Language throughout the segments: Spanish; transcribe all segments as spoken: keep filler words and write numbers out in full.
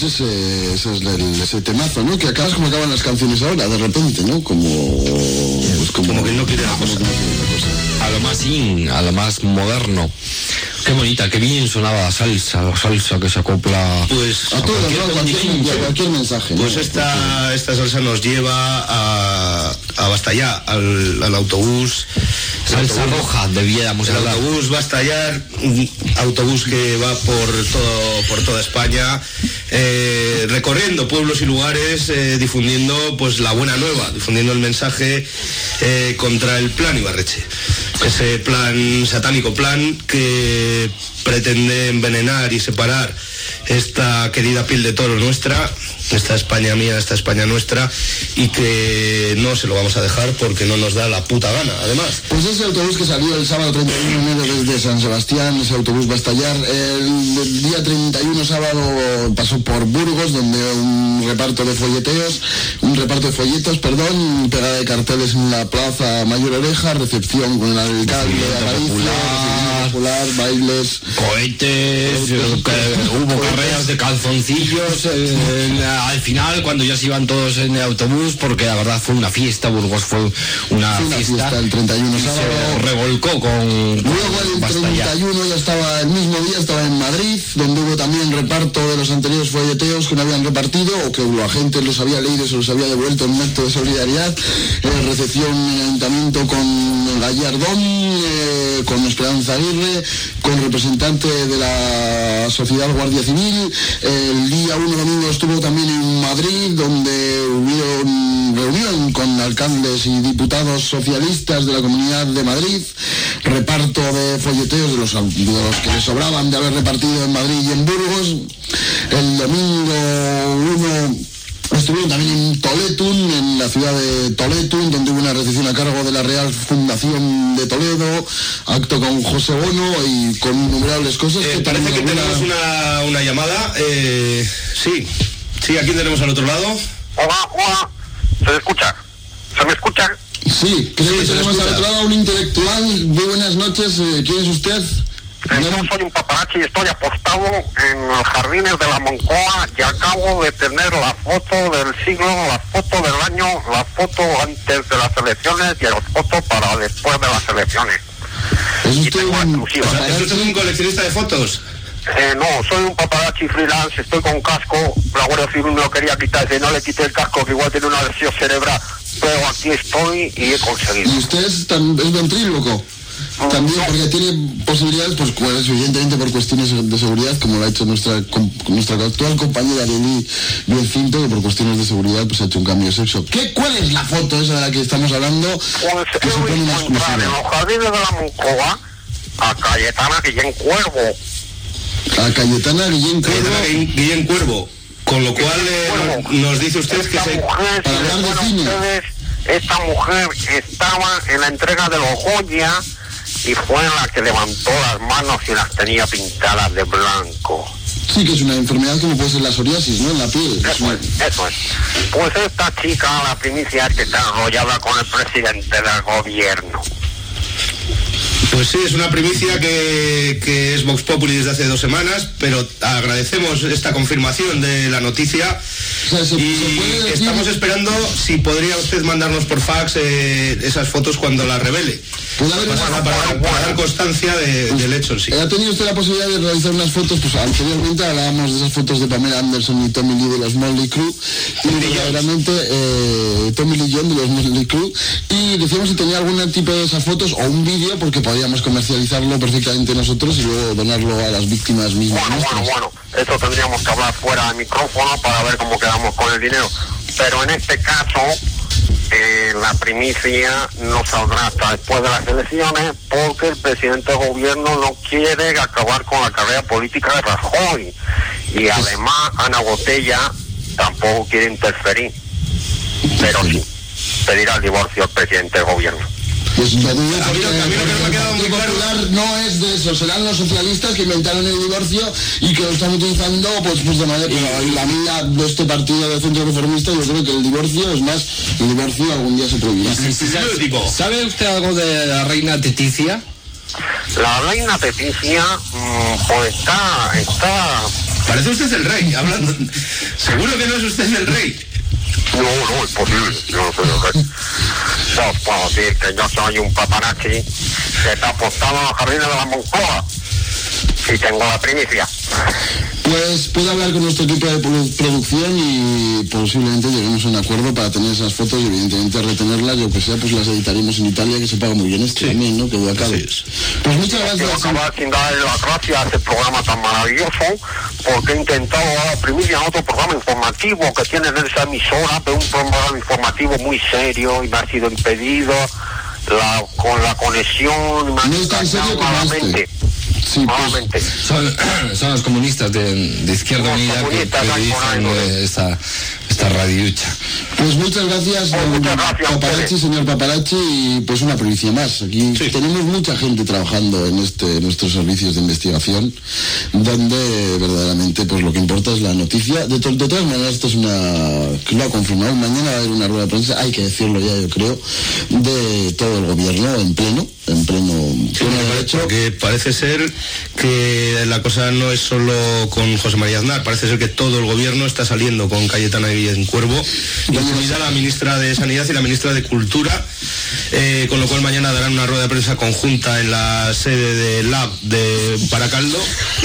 pues ese, ese es el, ese temazo, ¿no? Que acabas como acaban las canciones ahora, de repente, ¿no? Como... Pues como, como que no quiere la cosa. No quiere la cosa. A lo más in, a lo más moderno. Qué bonita, qué bien sonaba la salsa, la salsa que se acopla pues, a, a todo, cualquier, ¿no? cualquier, cualquier mensaje. Pues ¿no? esta, esta salsa nos lleva a, a Bastallar, al, al autobús. Salsa autobús, roja, debiéramos el hablar. autobús Bastallar, autobús que va por todo, por toda España, eh, recorriendo pueblos y lugares, eh, difundiendo pues la buena nueva, difundiendo el mensaje eh, contra el plan Ibarretxe. Ese plan, satánico plan que pretende envenenar y separar esta querida piel de toro nuestra, esta España mía, esta España nuestra, y que no se lo vamos a dejar porque no nos da la puta gana, además. Pues ese autobús que salió el sábado treinta y uno de enero desde San Sebastián, ese autobús Bastallar, el, el día treinta y uno sábado pasó por Burgos, donde un reparto de folleteos, un reparto de folletos, perdón, pegada de carteles en la plaza Mayor Oreja, recepción con el alcalde de Galicia, popular, bailes, cohetes, cohetes que hubo carreras de calzoncillos eh, al final cuando ya se iban todos en el autobús, porque la verdad fue una fiesta. Burgos fue una, fue una fiesta, fiesta el treinta y uno y sábado se revolcó con luego el treinta y uno ya estaba, el mismo día estaba en Madrid, donde hubo también reparto de los anteriores folleteos que no habían repartido o que la gente los había leído y se los había devuelto en un acto de solidaridad, eh, recepción en el ayuntamiento con Gallardón, eh, con Esperanza Aguirre, con representante de la Sociedad Guardia Civil. El día uno domingo estuvo también en Madrid, donde hubieron reunión con alcaldes y diputados socialistas de la Comunidad de Madrid, reparto de folleteos de los, de los que les sobraban de haber repartido en Madrid y en Burgos. El domingo uno estuvieron también en Toletun, en la ciudad de Toletun, donde hubo una recepción a cargo de la Real Fundación de Toledo, acto con José Bono y con innumerables cosas. Eh, que parece que alguna... tenemos una, una llamada. Eh, sí, sí, aquí tenemos al otro lado. Hola, hola, ¿se me escucha? ¿Se me escucha? Sí, creo sí, que tenemos al otro lado a un intelectual. Muy buenas noches, ¿quién es usted? Yo soy un paparazzi y estoy apostado en los jardines de la Moncloa y acabo de tener la foto del siglo, la foto del año, la foto antes de las elecciones y la foto para después de las elecciones. ¿Es Y usted tengo un, exclusiva. O sea, ¿es usted un coleccionista de fotos? Eh, no, soy un paparazzi freelance, estoy con casco, la Guardia Civil me lo quería quitar, si no le quité el casco que igual tiene una lesión cerebral, pero aquí estoy y he conseguido. ¿Y usted es, tan, es ventríloco? También, porque tiene posibilidades, pues, pues evidentemente por cuestiones de seguridad, como lo ha hecho nuestra nuestra actual compañera Lili Bielcinto, que por cuestiones de seguridad pues ha hecho un cambio de sexo. ¿Qué, ¿Cuál es la foto esa de la que estamos hablando? Pues que he supone una visto entrar en exclusiva. los jardines de la Moncloa a Cayetana Guillén Cuervo. A Cayetana Guillén Cuervo. Cayetana Guillén Cuervo. Con lo cual eh, nos dice usted que esta se... mujer, para si hablar les de suena a cine. ustedes, esta mujer estaba en la entrega de los Goya y fue la que levantó las manos y las tenía pintadas de blanco. Sí, que es una enfermedad como puede ser la psoriasis, ¿no? En la piel. Es Eso una... es, eso es. Pues esta chica, la primicia es que está enrollada con el presidente del gobierno. Pues sí, es una primicia que, que es Vox Populi desde hace dos semanas, pero agradecemos esta confirmación de la noticia. O sea, se, y se puede decir... estamos esperando si podría usted mandarnos por fax eh, esas fotos cuando las revele. Puede haber Para, una... para, para, para dar constancia de, pues, del hecho en sí. ¿Ha tenido usted la posibilidad de realizar unas fotos? Pues anteriormente hablábamos de esas fotos de Pamela Anderson y Tommy Lee de los Motley Crue, y verdaderamente eh, Tommy Lee John de los Motley Crue, y decíamos si tenía algún tipo de esas fotos o un vídeo, porque podíamos comercializarlo perfectamente nosotros y luego donarlo a las víctimas mismas. Bueno, nuestras. bueno, bueno, eso tendríamos que hablar fuera del micrófono para ver cómo quedamos con el dinero. Pero en este caso, eh, la primicia no saldrá hasta después de las elecciones porque el presidente del gobierno no quiere acabar con la carrera política de Rajoy. Y además Ana Botella tampoco quiere interferir. Pero sí, pedirá el divorcio al presidente del gobierno. Pues lo dudo A mí porque lo- a mí lo que no me ha quedado muy el Partido claro- Popular no es de eso, serán los socialistas que inventaron el divorcio y que lo están utilizando pues, pues de manera, pero y la mía de este partido de centro reformista, yo creo que el divorcio es más, el divorcio algún día se prohibirá. Sí, sí, Primero tipo. ¿Sabe usted algo de la reina Leticia? La reina Leticia, mmm, pues está, está Parece usted el rey, hablando. ¿Seguro que no es usted el rey? No, no, es posible, yo no soy el rey. Yo os puedo decir que yo soy un paparazzi que está apostado a los jardines de la Moncloa y tengo la primicia. Pues puedo hablar con nuestro equipo de producción y posiblemente lleguemos a un acuerdo para tener esas fotos y evidentemente retenerlas, yo que sea, pues las editaremos en Italia, que se paga muy bien esto sí. también, ¿no? Que de acá. Pues muchas gracias. Quiero acabar sin darle las gracias a este programa tan maravilloso, porque he intentado dar primicia a otro programa informativo que tiene en esa emisora, pero un programa informativo muy serio y me ha sido impedido la, con la conexión. No es tan serio como este. Sí, pues, son, son los comunistas de, de Izquierda Unida que, que dicen eh, esta, esta radiucha. Pues muchas gracias, pues muchas gracias Paparazzi, señor Paparazzi, y pues una primicia más. Aquí sí. tenemos mucha gente trabajando en este en nuestros servicios de investigación, donde verdaderamente pues lo que importa es la noticia. De, to de todas maneras, esto es una... lo ha confirmado, mañana va a haber una rueda de prensa, hay que decirlo ya, yo creo, de todo el gobierno en pleno, en pleno... Sí, derecho. Porque parece ser que la cosa no es solo con José María Aznar, parece ser que todo el gobierno está saliendo con Cayetana Villencuervo, incluida la ministra de Sanidad y la ministra de Cultura, eh, con lo cual mañana darán una rueda de prensa conjunta en la sede de Lab de Baracaldo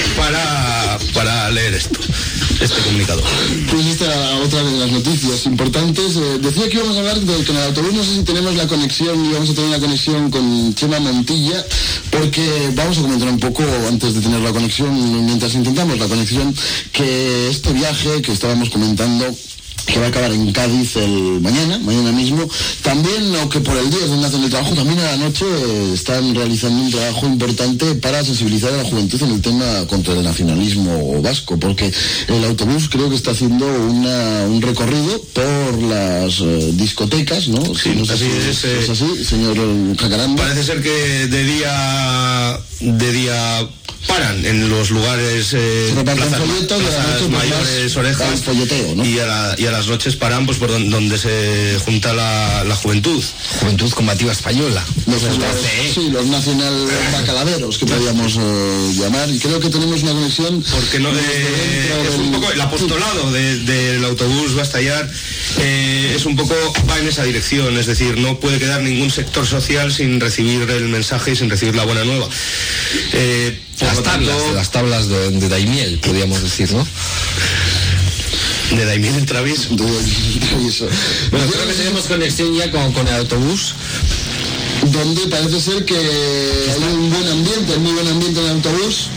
para, para leer esto, este comunicado. Pues esta era otra de las noticias importantes. Eh, decía que íbamos a hablar de que en el autobús no sé si tenemos la conexión, y vamos a tener una conexión con Chema Montilla, porque vamos a comentar un poco, antes de tener la conexión, mientras intentamos la conexión, que este viaje que estábamos comentando, que va a acabar en Cádiz el mañana, mañana mismo, también, aunque por el día es donde hacen el trabajo, también a la noche eh, están realizando un trabajo importante para sensibilizar a la juventud en el tema contra el nacionalismo vasco, porque el autobús creo que está haciendo una, un recorrido por las eh, discotecas, ¿no? Sí, no sé así si es, es, es así, señor Jacaranda. Parece ser que de día de día paran en los lugares eh, plazas, folleto, plazas noche, mayores, orejas, folleteo, ¿no? y, a la, y a las noches paran pues por donde, donde se junta la, la juventud. Juventud Combativa Española. Los, los, sí, los nacional bacaladeros que podríamos eh, llamar, y creo que tenemos una conexión. Porque no de, es un poco el apostolado de, del autobús va a estallar, eh, es un poco, va en esa dirección, es decir, no puede quedar ningún sector social sin recibir el mensaje y sin recibir la buena nueva. Eh, Las tablas, tanto, las tablas de, de Daimiel, podríamos decir, ¿no? De Daimiel el travieso. Bueno, creo que tenemos conexión ya con, con el autobús, donde parece ser que hay un buen ambiente, muy buen ambiente en el autobús.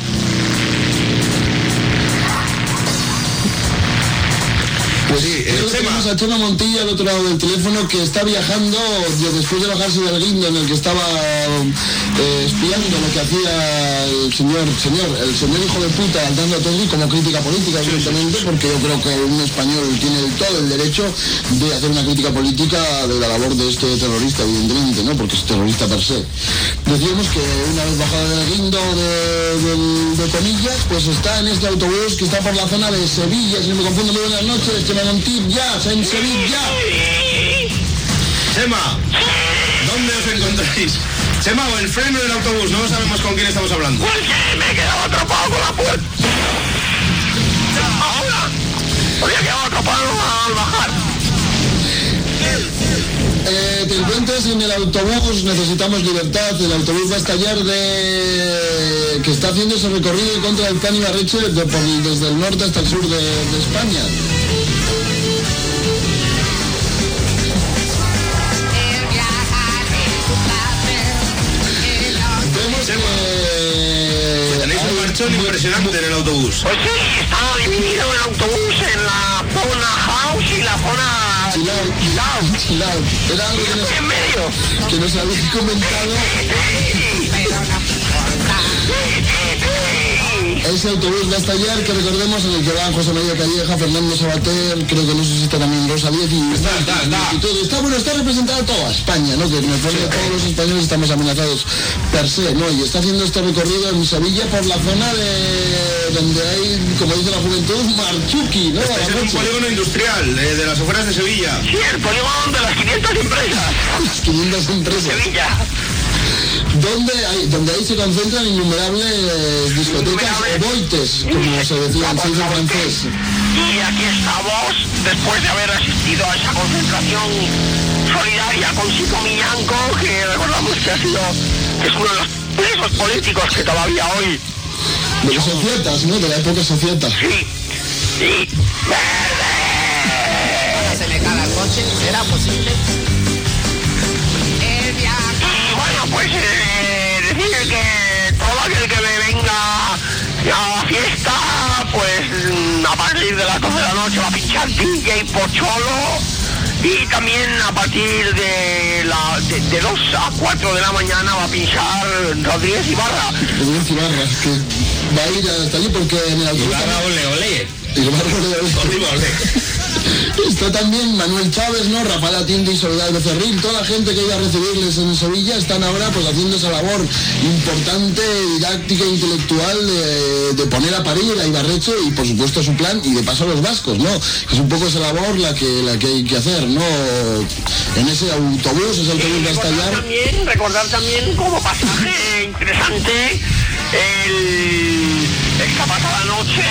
Pues sí, eh, tenemos a Chema Montilla al otro lado del teléfono, que está viajando después de bajarse del guindo en el que estaba eh, espiando lo que hacía el señor, señor, el señor hijo de puta andando a todo como crítica política, evidentemente, porque yo creo que un español tiene todo el derecho de hacer una crítica política de la labor de este terrorista, evidentemente, ¿no? Porque es terrorista per se. Decíamos que una vez bajado del guindo de, de, de comillas, pues está en este autobús que está por la zona de Sevilla, si no me confundo. Muy buenas noches, Chema Montilla, en Sevilla. Chema, ¿dónde os encontráis? Chema, o el freno del autobús, no sabemos con quién estamos hablando. Pues que me he quedado atrapado con la puerta. Ahora, había quedado atrapado al bajar. Eh, te encuentras en el autobús, necesitamos libertad, el autobús va a estallar de... que está haciendo ese recorrido en contra del Can Ibarretxe de, por, desde el norte hasta el sur de, de España. Vemos que... Tenéis un marchón impresionante en el autobús. Pues sí, estaba dividido el autobús en la zona house y la zona... Chilao, chilao, chilao. Era algo que nos, en medio. que nos habéis comentado. Ese autobús va a estallar, que recordemos, en el que van José María Calleja, Fernando Sabater, creo que no sé si está también Rosa Díez y, está, está, está. y todo. Está, bueno, está representada toda España, ¿no? Que en el fondo sí, todos los españoles estamos amenazados per se, ¿no? Y está haciendo este recorrido en Sevilla por la zona de donde hay, como dice la juventud, marchuki, ¿no? Este es un polígono industrial eh, de las afueras de Sevilla. Sí, el polígono de las quinientas empresas. Las quinientas empresas. Sevilla. donde, hay, donde ahí se concentran innumerables discotecas o boites, como se decía en cine francés. Y aquí estamos, después de haber asistido a esa concentración solidaria con Chico Miñanco, que recordamos que ha sido, que es uno de los presos políticos que todavía hoy... De los societas, ¿no? De la época societa. Sí, sí. Ahora se me caga el coche, ¿será posible? El viaje. Y bueno, pues eh, decir que todo aquel que me venga a la fiesta, pues a partir de las doce de la noche va a pinchar D J Pocholo. Y también a partir de, la, de, de dos a cuatro de la mañana va a pinchar Rodríguez Ibarra. Rodríguez Ibarra, que va a ir hasta allí porque en el autobús... Ibarra ole ole. Ibarra ole ole. Está también Manuel Chávez, ¿no? Rafael Atiende y Soledad Becerril. Toda la gente que iba a recibirles en Sevilla están ahora pues haciendo esa labor importante, didáctica, intelectual de, de poner a parir a Ibarretxe y por supuesto su plan y de paso a los vascos, ¿no? Es un poco esa labor la que la que hay que hacer, ¿no? En ese autobús, ese autobús va a estallar. También, recordar también como pasaje interesante el, esta pasada noche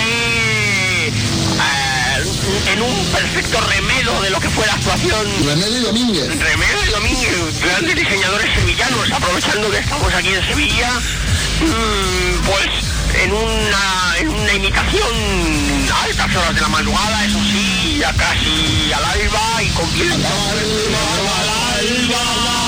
en un perfecto remedo de lo que fue la actuación. Remedo y Domínguez. Remedo y Domínguez, grandes diseñadores sevillanos, aprovechando que estamos aquí en Sevilla, mmm, pues en una, en una imitación a altas horas de la madrugada, eso sí, ya casi al alba y con viento. Al alba, al alba,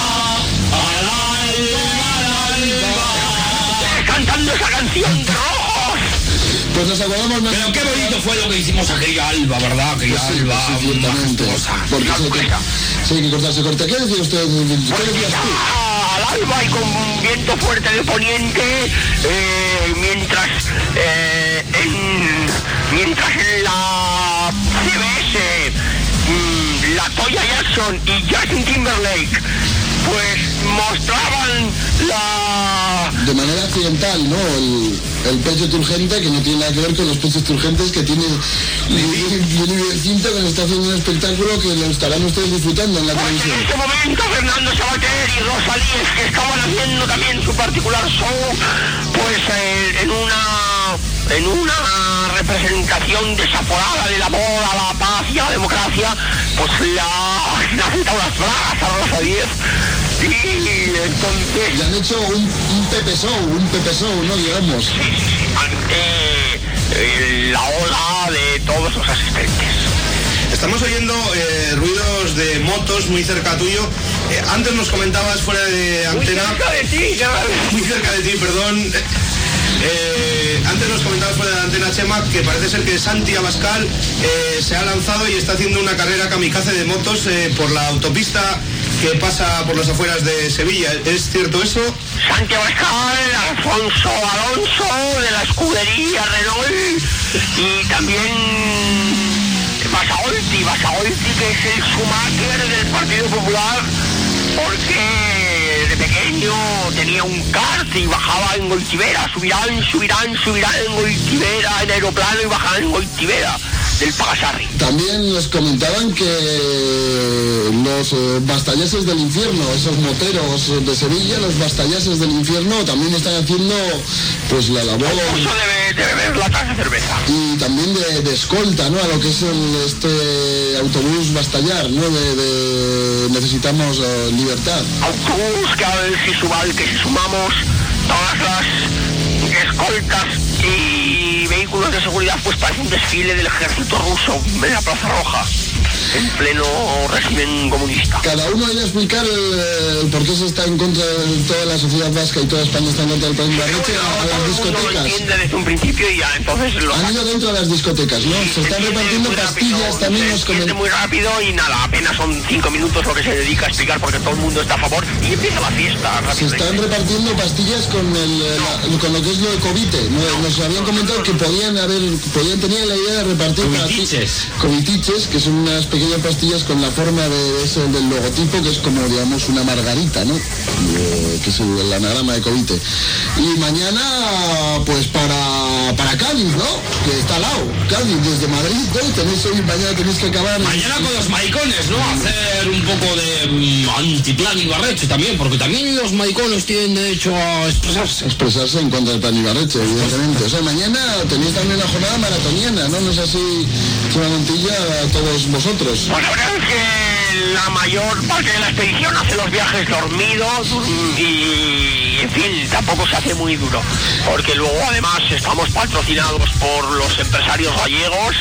al alba, al alba. Cantando esa canción de Rojos. Pues nos acordamos más. Pero qué bonito fue lo que hicimos aquella alba, ¿verdad? Aquella pues sí, alba. Sí, ciertamente. Porque se, que, sí, hay que cortarse corta. ¿Qué decía usted? ¿Qué decías tú? Al alba y con viento fuerte de poniente, eh, mientras, eh, en, mientras en la C B S, mmm, la Toya Jackson y Justin Timberlake pues mostraban la... De manera accidental, ¿no? El, el pecho turgente, que no tiene nada que ver con los pechos turgentes que tiene Lili Cinta, que está haciendo un espectáculo que lo estarán ustedes disfrutando en la pues televisión. En este momento Fernando Sabater y Rosalíes, que estaban haciendo también su particular show, pues eh, en una... en una representación desaforada del amor a la paz y a la democracia, pues la, le han quitado las bragas a Rosa Díez y entonces... Le han hecho un, un Pepe Show, un Pepe Show, ¿no? Digamos. Sí, sí, sí, ante eh, la ola de todos los asistentes. Estamos oyendo eh, ruidos de motos muy cerca tuyo. Eh, antes nos comentabas fuera de antena... Muy cerca de ti, ya. Muy cerca de ti, perdón. Eh, antes nos comentabas fuera de la antena, Chema, que parece ser que Santi Abascal eh, se ha lanzado y está haciendo una carrera kamikaze de motos eh, por la autopista que pasa por las afueras de Sevilla. ¿Es cierto eso? Santi Abascal, Alfonso Alonso de la escudería Renault y también Basaolti, Basaolti que es el Schumacher del Partido Popular, porque de pequeño tenía un kart y bajaba en Goitivera, subirán, subirán, subirán en Goitivera, en aeroplano y bajarán en Goitivera del Pagasarri. También les comentaban que los eh, bastallases del infierno, esos moteros de Sevilla, los bastallases del infierno también están haciendo pues la labor de, de beber latas de cerveza y también de, de escolta, ¿no? A lo que es el, este autobús bastallar, ¿no? De, de necesitamos uh, libertad. Autobús que al si, subal, que si sumamos todas las escoltas y vehículos de seguridad, pues parece un desfile del ejército ruso en la Plaza Roja, en pleno régimen comunista. Cada uno viene a explicar el, el por qué se está en contra de toda la sociedad vasca y toda España está en contra del plan Ibarretxe a, a las discotecas. Lo entiende desde un principio y ya entonces lo han ido dentro de las discotecas, ¿no? Sí, se están repartiendo pastillas rápido, también se nos comentan. muy rápido y nada, apenas son cinco minutos lo que se dedica a explicar porque todo el mundo está a favor y empieza la fiesta. Se están repartiendo pastillas con el, la, con lo que es lo de Covite. Nos, nos habían comentado que podía podían haber, podían tener la idea de repartir comitiches, comitiches, que son unas pequeñas pastillas con la forma de ese, del logotipo, que es como, digamos, una margarita, ¿no? Eh, que es el, el anagrama de Covite. Y mañana, pues para, para Cádiz, ¿no? Que está al lado, Cádiz, desde Madrid, ¿no? Tenéis hoy, mañana tenéis que acabar. Mañana con los maricones, ¿no? Hacer un poco de um, antiplan Ibarretxe también, porque también los maricones tienen derecho a expresarse. Expresarse en contra del plan Ibarretxe, evidentemente. O sea, mañana tenéis también una jornada maratoniana, ¿no? ¿No es así, Chema Montilla, a todos vosotros? Pues la verdad es que la mayor parte de la expedición hace los viajes dormidos y, en fin, tampoco se hace muy duro, porque luego además estamos patrocinados por los empresarios gallegos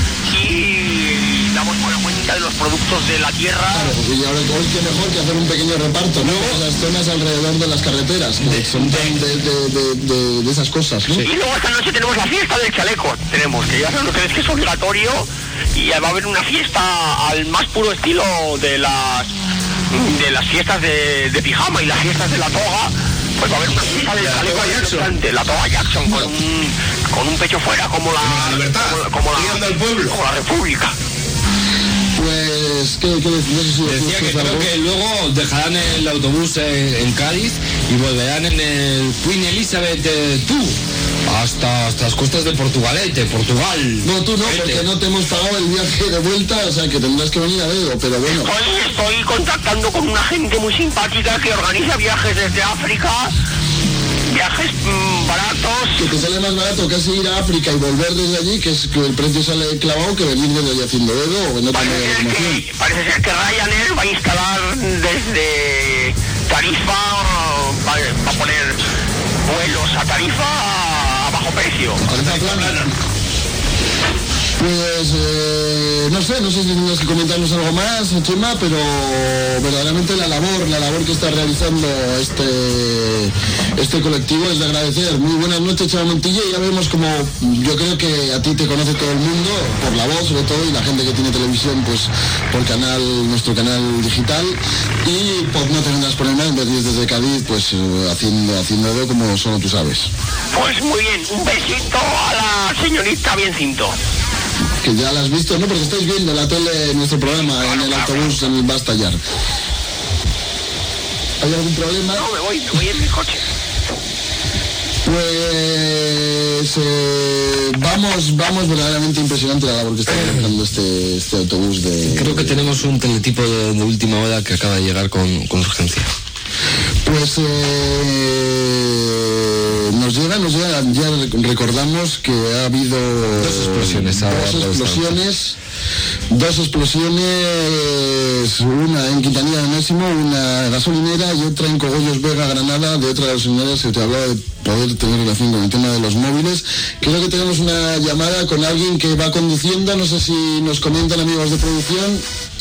y damos buena cuenta de los productos de la tierra. Claro, y ahora hoy qué mejor que hacer un pequeño reparto, ¿no? En las zonas alrededor de las carreteras, que son de, de, de, de, de, de esas cosas, ¿no? Sí. Y luego esta noche tenemos la fiesta del chaleco, tenemos, que ya saben ustedes que es obligatorio, y va a haber una fiesta al más puro estilo de las de las fiestas de, de pijama y las fiestas de la toga. Pues va a haber una fiesta del chaleco Jackson, la toga Jackson, con un, con un pecho fuera como la, como la libertad, como, como la, del pueblo, como la república. Pues, ¿qué, qué decís? No sé si decía que creo que luego dejarán el autobús en, en Cádiz y volverán en el Queen Elizabeth eh, tú hasta, hasta las costas de Portugalete, Portugal. No, tú no, Vete. porque no te hemos pagado el viaje de vuelta, o sea que tendrás que venir a dedo, pero bueno. Estoy, estoy contactando con una gente muy simpática que organiza viajes desde África, viajes mmm, baratos. Que te sale más barato casi ir a África y volver desde allí, que es que el precio sale clavado, que venir desde allí haciendo dedo o en otra Parece ser, información. que, parece ser que Ryanair va a instalar desde Tarifa, va, va a poner vuelos a Tarifa a bajo precio. Tarifa plana. Pues eh, no sé, no sé si tienes que comentarnos algo más, Chema, pero verdaderamente la labor, la labor que está realizando este este colectivo es de agradecer. Muy buenas noches, Chema Montilla, y ya vemos como yo creo que a ti te conoce todo el mundo, por la voz sobre todo, y la gente que tiene televisión, pues por canal, nuestro canal digital, y por no tener más problemas, venís desde Cádiz, pues eh, haciendo, haciendo dedo como solo tú sabes. Pues muy bien, un besito a la señorita Biencinto. Que ya la has visto, ¿no? Porque estáis viendo la tele en nuestro programa, en el autobús, en el Bastallar. ¿Hay algún problema? No, me voy, me voy en mi coche. Pues eh, vamos, vamos, verdaderamente impresionante la labor que está realizando este, este autobús de... Creo que tenemos un teletipo de, de última hora que acaba de llegar con, con urgencia. Pues eh, nos llega, nos llega, ya recordamos que ha habido dos explosiones, dos explosiones, dos explosiones, una en Quintanilla de Onésimo, una gasolinera, y otra en Cogollos Vega, Granada, de otra gasolinera que te hablaba de poder tener relación con el tema de los móviles. Creo que tenemos una llamada con alguien que va conduciendo, no sé si nos comentan amigos de producción.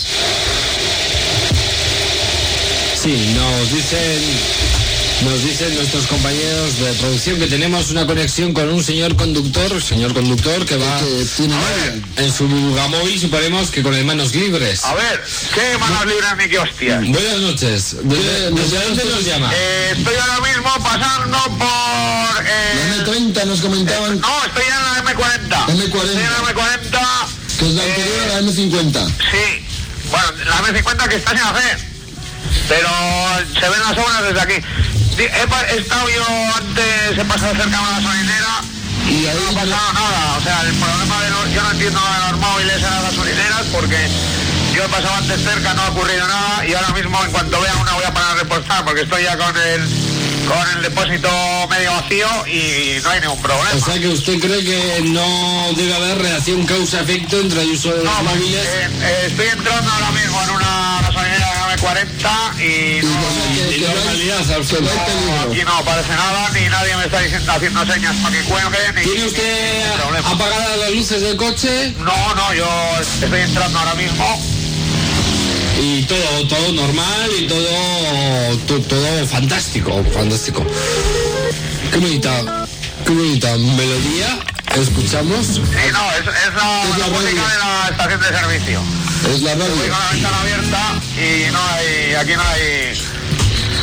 Sí, nos dicen, nos dicen nuestros compañeros de producción que tenemos una conexión con un señor conductor, señor conductor que va Que tiene novia. en su gamóvil, suponemos que con las manos libres. A ver, ¿qué manos libres ni qué hostias? Buenas noches. ¿Desde, desde dónde nos llama? Eh, estoy ahora mismo pasando por... Eh, La eme treinta nos comentaban, no, estoy en la eme cuarenta. eme cuarenta. Estoy en la eme cuarenta. que es la anterior a la eme cincuenta. Sí. Bueno, la eme cincuenta que está sin hacer. Pero se ven las obras desde aquí. He, pa- he estado yo antes, he pasado cerca de una gasolinera y, Y ahí no ha pasado nada. O sea, el problema de los... Yo no entiendo de los móviles en las gasolineras porque yo he pasado antes cerca, no ha ocurrido nada, y ahora mismo en cuanto vea una voy a parar a repostar porque estoy ya con el con el depósito medio vacío y no hay ningún problema. O sea que usted cree que no debe haber relación causa-efecto entre el uso de los No, pues, móviles. eh, eh, estoy entrando ahora mismo en una gasolinera de eme cuarenta y no, que- de que no hay- normalidad, que no hay absoluta. peligro. aquí no aparece nada, ni nadie me está diciendo, haciendo señas para que cuelgue, ni... ¿Tiene usted ningún problema. apagadas las luces del coche? No, no, yo estoy entrando ahora mismo. Y todo, todo normal y todo, todo, todo fantástico, fantástico. Qué bonita, qué bonita melodía escuchamos. Sí, no, es, es la, Es la la música radio. de la estación de servicio. Es la Voy radio. con la ventana abierta y no hay, aquí no hay...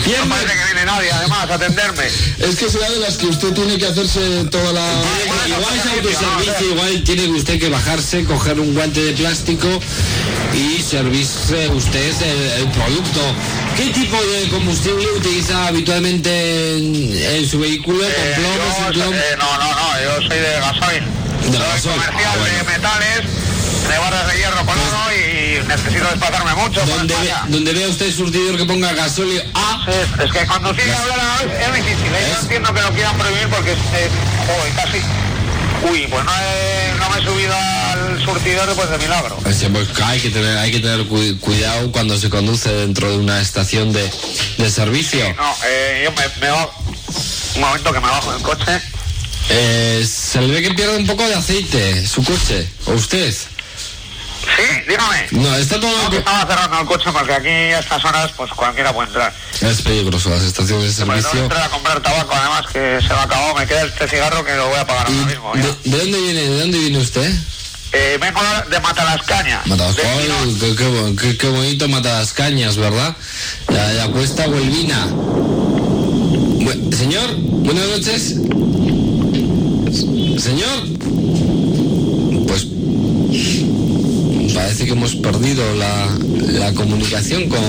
No parece que viene nadie, además, a atenderme. Es que será de las que usted tiene que hacerse toda la... Igual es autoservicio, igual tiene usted que bajarse, coger un guante de plástico y servirse usted el, el producto. ¿Qué tipo de combustible utiliza habitualmente en, en su vehículo? Eh, ¿Con plomo, yo, sin plomo? eh, no, no, no, yo soy de gasoil. De soy gasoil, comercial ah, bueno. de metales, de barras de hierro con oro y necesito desplazarme mucho. por Donde, ve, España. donde vea usted surtidor que ponga gasóleo A, Sí, es que conducir y hablar a la vez es difícil, ¿eh? Yo entiendo que lo quieran prohibir porque es, eh, joder, casi... Uy, pues no, he, no me he subido al surtidor después de milagro. pues hay que tener, hay que tener cu- cuidado cuando se conduce dentro de una estación de, de servicio. No, eh, yo me, me bajo... Un momento que me bajo del coche. Eh, se le ve que pierde un poco de aceite su coche, o usted. Sí, dígame. No, está todo... No, que estaba cerrando el coche porque aquí a estas horas pues cualquiera puede entrar. Es peligroso, las estaciones de Pues tengo que servicio. entrar a comprar tabaco, además que se me ha acabado, me queda este cigarro que lo voy a pagar ahora mismo. ¿De, ya. de dónde viene, de dónde viene usted? Eh, vengo de Matalascaña. Matalas- de Ay, Quirón. qué, qué bo- qué- qué bonito Matalascañas, ¿verdad? La, la Cuesta Huelvina. Bu- señor, buenas noches. Señor. Pues parece que hemos perdido la, la comunicación con,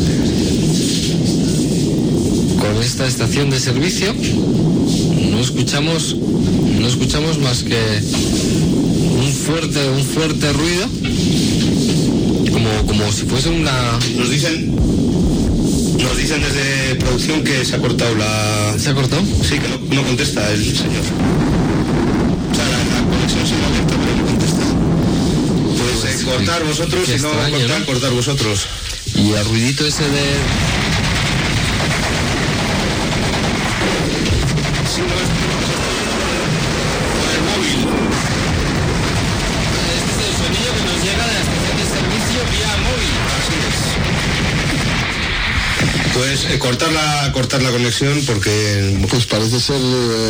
con esta estación de servicio. No escuchamos, no escuchamos más que un fuerte, un fuerte ruido, como, como si fuese una... Nos dicen, nos dicen desde producción que se ha cortado la... ¿Se ha cortado? Sí, que no, no contesta el señor. O sea, la, la conexión se le ha abierto, pero no contesta. Pues eh, Pues, cortar qué- vosotros, qué si no extraño, cortar, ¿no? cortar vosotros. Y el ruidito ese de... Si no es con el móvil. Este es el sonido que nos llega de la estación de servicio vía móvil. Así es. Pues eh, cortar la cortar la conexión porque Pues parece ser,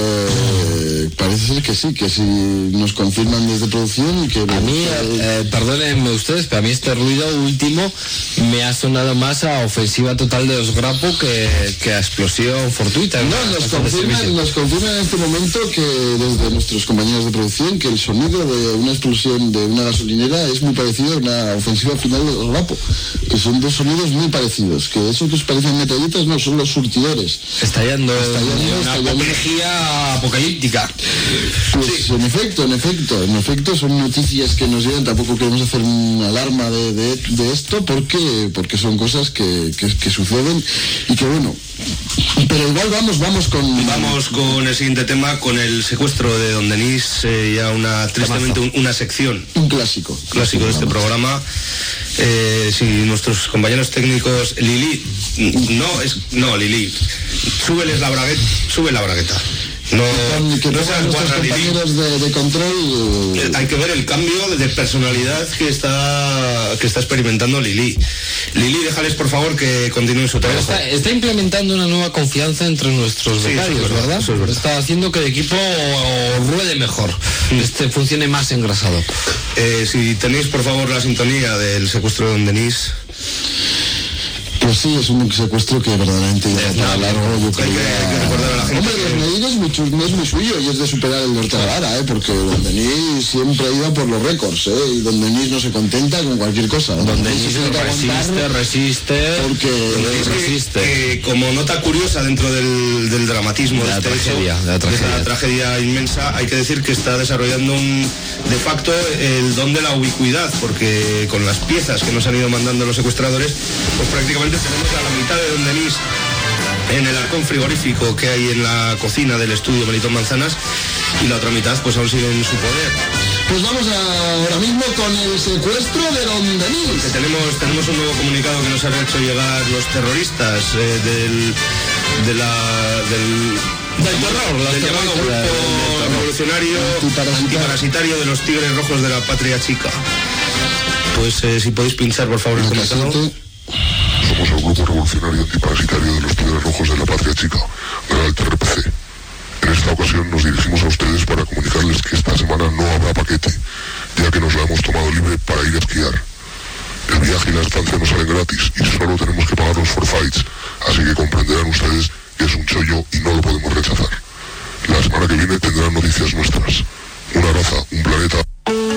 eh, parece ser que sí, que sí nos confirman desde producción y que... A mí, eh, perdónenme ustedes, pero a mí este ruido último me ha sonado más a ofensiva total de los Grapo que, que a explosión fortuita. No, nos Estación de confirman, servicio. nos confirman en este momento que desde nuestros compañeros de producción que el sonido de una explosión de una gasolinera es muy parecido a una ofensiva final de los Rapo, que son dos sonidos muy parecidos, que esos que os parecen metralletas no, son los surtidores. Estallando, Estallando, una estallando. apoplejía apocalíptica. Pues en efecto, en efecto, en efecto son noticias que nos llegan, tampoco queremos hacer una alarma de, de, de esto porque, porque son cosas que, que, que suceden y que bueno, pero igual vamos, vamos con... vamos con el siguiente tema, con el secuestro de Don Denis, eh, ya una tristemente un- una sección un clásico. clásico de este programa. Eh, si nuestros compañeros técnicos, Lili, no es, no Lili, súbeles la bragueta, sube la bragueta. No, Con- que no pongan seas nuestros guarra, Lili. compañeros de, de control... Eh, Hay que ver el cambio de personalidad que está que está experimentando Lili. Lili, déjales por favor que continúen su Pero trabajo. está, está implementando una nueva confianza entre nuestros Sí, eso es becarios, verdad, ¿verdad? eso es verdad. Está haciendo que el equipo ruede mejor, este funcione más engrasado. Eh, si tenéis por favor la sintonía del secuestro de Don Denis. Pues sí, es un secuestro que verdaderamente ya para largo, yo Hay creo. que, hay que recordar a la gente Hombre, que- los medios es muy, chu- no es muy suyo y es de superar el de Ortega, ¿eh? Porque Don Denis siempre ha ido por los récords, ¿eh? Y Don Denis no se contenta con cualquier cosa. Don Donde Denis se tiene que resiste, aguantar resiste, porque Es que, resiste. que como nota curiosa dentro del, del dramatismo De la este hecho, tragedia, de la de tragedia. esa tragedia inmensa, hay que decir que está desarrollando un, de facto el don de la ubicuidad, porque con las piezas que nos han ido mandando los secuestradores, pues prácticamente tenemos a la mitad de Don Denis en el arcón frigorífico que hay en la cocina del estudio Melitón Manzanas, y la otra mitad pues aún sigue en su poder. Pues vamos a- ahora mismo con el secuestro de Don Que Denis. tenemos, tenemos un nuevo comunicado que nos han hecho llegar los terroristas eh, del, de la, del, Del terror, los del llamado terroristas grupo del- del terror. revolucionario Antiparasitario. antiparasitario de los Tigres Rojos de la Patria Chica. Pues eh, si podéis pinchar por favor el La comunicado. casete. Somos el grupo revolucionario antiparasitario de los Tigres Rojos de la Patria Chica, del Alto R P C. En esta ocasión nos dirigimos a ustedes para comunicarles que esta semana no habrá paquete, ya que nos la hemos tomado libre para ir a esquiar. El viaje y la estancia nos salen gratis y solo tenemos que pagar los forfaites, así que comprenderán ustedes que es un chollo y no lo podemos rechazar. La semana que viene tendrán noticias nuestras. Una raza, un planeta...